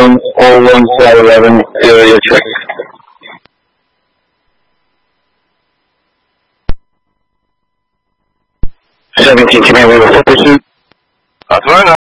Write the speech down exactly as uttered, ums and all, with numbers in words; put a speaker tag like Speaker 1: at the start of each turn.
Speaker 1: one oh one five eleven, area check. seventeen, command, we have a full pursuit.
Speaker 2: That's right.